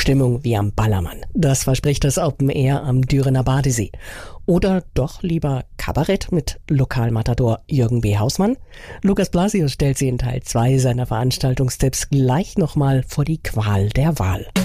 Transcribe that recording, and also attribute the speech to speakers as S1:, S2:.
S1: Stimmung wie am Ballermann. Das verspricht das Open Air am Dürener Badesee. Oder doch lieber Kabarett mit Lokalmatador Jürgen B. Hausmann? Lukas Blasius stellt sie in Teil 2 seiner Veranstaltungstipps gleich nochmal vor die Qual der Wahl.